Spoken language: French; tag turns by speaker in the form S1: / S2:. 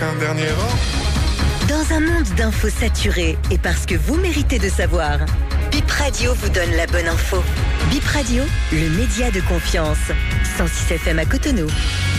S1: Un dernier rang.
S2: Dans un monde d'infos saturées et parce que vous méritez de savoir, Bip Radio vous donne la bonne info. Bip Radio, le média de confiance. 106 FM à Cotonou.